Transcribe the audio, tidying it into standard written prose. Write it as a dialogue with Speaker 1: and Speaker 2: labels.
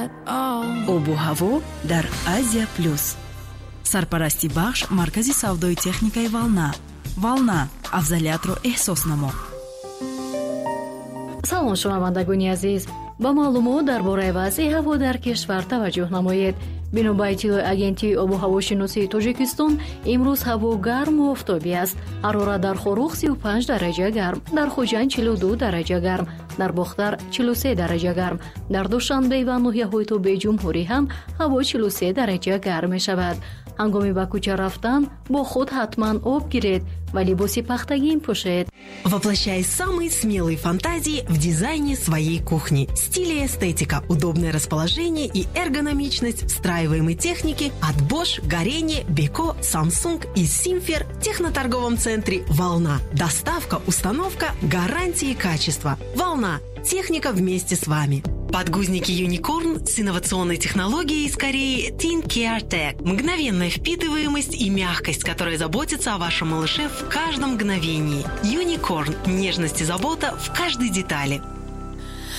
Speaker 1: at all.
Speaker 2: обу ҳаво дар Азия плюс. Сарпарасти бахш маркази савдои техникаи Волна. Волна, афзалиятро эҳсос намо.
Speaker 3: салом шунавандагони азиз, ба маълумот дар бораи вазъи ҳаво дар кишвар таваҷҷӯҳ намоед. бино ба иттилои агентии обу ҳавошиносии Тоҷикистон, имрӯз ҳаво гарму офтобӣ аст. ҳарорат дар Хорух 35 дараҷа гарм, дар Хуҷанд 42 дараҷа гарм, дар Бохтар 43 дараҷа гарм, дар Душанбе ва ноҳияҳои Тобеи Ҷумҳурӣ ҳам ҳаво 43 дараҷа гарм мешавад. ҳангоми ба кӯча рафтан бо худ ҳатман об гиред ва либоси пахтагин пӯшед.
Speaker 4: Воплощай самые смелые фантазии в дизайне своей кухни. Стиль и эстетика, удобное расположение и эргономичность встраиваемой техники от Bosch, Горение, Beko, Samsung и Simfer в техноторговом центре «Волна». Доставка, установка, гарантии качества. «Волна». Техника вместе с вами. Подгузники Unicorn с инновационной технологией из Кореи Teen Care Tech. Мгновенная впитываемость и мягкость, которая заботится о вашем малыше в каждом мгновении. Unicorn. Нежность и забота в каждой детали.